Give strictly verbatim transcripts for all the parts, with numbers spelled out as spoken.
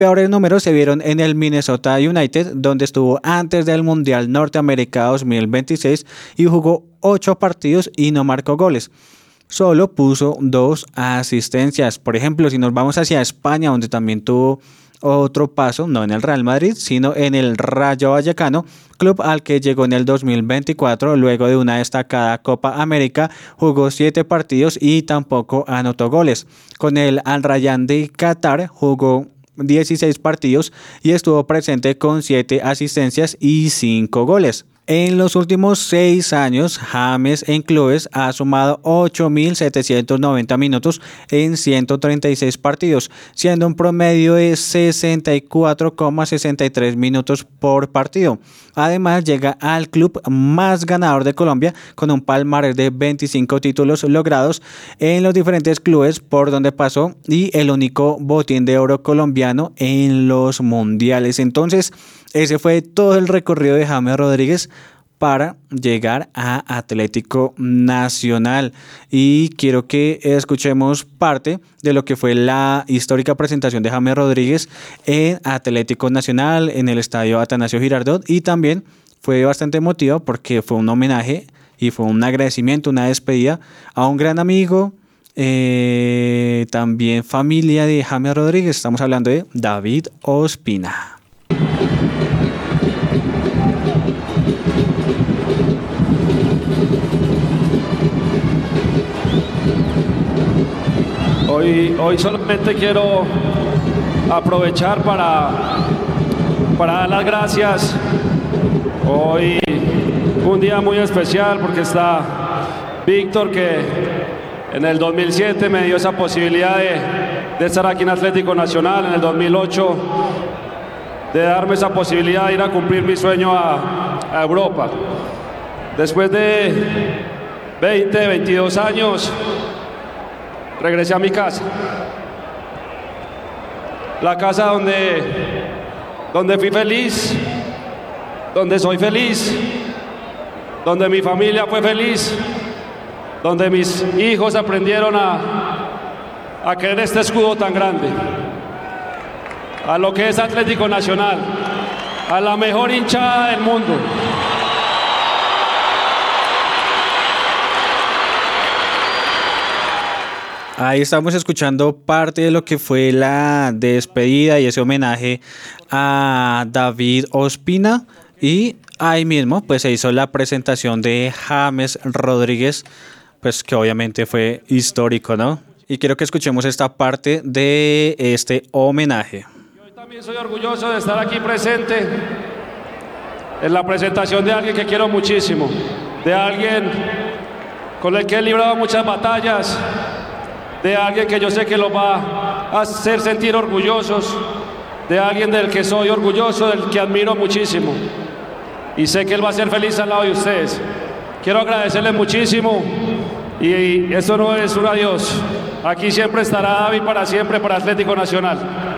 Peores números se vieron en el Minnesota United, donde estuvo antes del Mundial Norteamérica dos mil veintiséis y jugó ocho partidos y no marcó goles. Solo puso dos asistencias. Por ejemplo, si nos vamos hacia España, donde también tuvo otro paso, no en el Real Madrid, sino en el Rayo Vallecano, club al que llegó en el dos mil veinticuatro, luego de una destacada Copa América, jugó siete partidos y tampoco anotó goles. Con el Al Rayyan de Qatar jugó dieciséis partidos y estuvo presente con siete asistencias y cinco goles. En los últimos seis años, James en clubes ha sumado ocho mil setecientos noventa minutos en ciento treinta y seis partidos, siendo un promedio de sesenta y cuatro coma sesenta y tres minutos por partido. Además, llega al club más ganador de Colombia con un palmarés de veinticinco títulos logrados en los diferentes clubes por donde pasó y el único botín de oro colombiano en los mundiales. Entonces, ese fue todo el recorrido de James Rodríguez para llegar a Atlético Nacional, y quiero que escuchemos parte de lo que fue la histórica presentación de James Rodríguez en Atlético Nacional en el estadio Atanasio Girardot, y también fue bastante emotivo porque fue un homenaje y fue un agradecimiento, una despedida a un gran amigo, eh, también familia de James Rodríguez. Estamos hablando de David Ospina. Hoy, hoy solamente quiero aprovechar para, para dar las gracias. Hoy un día muy especial porque está Víctor, que en el dos mil siete me dio esa posibilidad de, de estar aquí en Atlético Nacional, en el dos mil ocho de darme esa posibilidad de ir a cumplir mi sueño a, a Europa. Después de veinte, veintidós años, regresé a mi casa, la casa donde, donde fui feliz, donde soy feliz, donde mi familia fue feliz, donde mis hijos aprendieron a, a querer este escudo tan grande, a lo que es Atlético Nacional, a la mejor hinchada del mundo. Ahí estamos escuchando parte de lo que fue la despedida y ese homenaje a David Ospina, y ahí mismo pues se hizo la presentación de James Rodríguez, pues que obviamente fue histórico, ¿no? Y quiero que escuchemos esta parte de este homenaje. Yo también soy orgulloso de estar aquí presente en la presentación de alguien que quiero muchísimo, de alguien con el que he librado muchas batallas, de alguien que yo sé que los va a hacer sentir orgullosos, de alguien del que soy orgulloso, del que admiro muchísimo, y sé que él va a ser feliz al lado de ustedes. Quiero agradecerles muchísimo, y esto no es un adiós. Aquí siempre estará David, para siempre, para Atlético Nacional.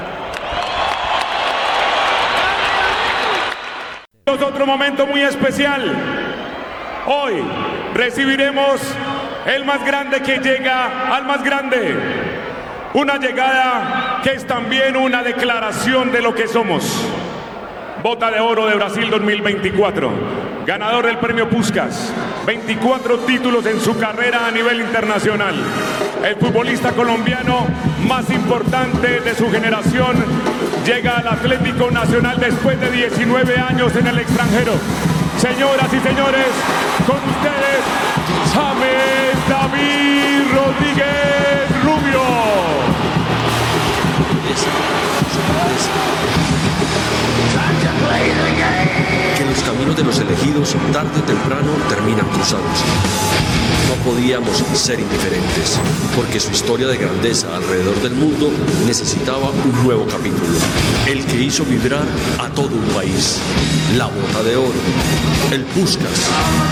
Es otro momento muy especial. Hoy recibiremos el más grande que llega al más grande. Una llegada que es también una declaración de lo que somos. Bota de Oro de Brasil dos mil veinticuatro. Ganador del premio Puskás. veinticuatro títulos en su carrera a nivel internacional. El futbolista colombiano más importante de su generación llega al Atlético Nacional después de diecinueve años en el extranjero. Señoras y señores, con ustedes, James David Rodríguez Rubio. Que los caminos de los elegidos tarde o temprano terminan cruzándose. No podíamos ser indiferentes, porque su historia de grandeza alrededor del mundo necesitaba un nuevo capítulo, el que hizo vibrar a todo un país. La Bota de Oro, el Puskás.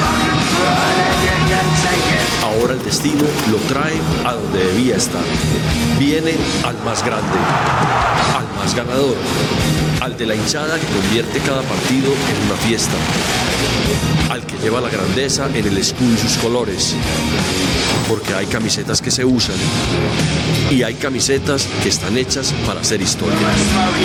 Ahora el destino lo trae a donde debía estar. Viene al más grande, al más ganador, al de la hinchada que convierte cada partido en una fiesta, al que lleva la grandeza en el escudo y sus colores, porque hay camisetas que se usan y hay camisetas que están hechas para hacer historia.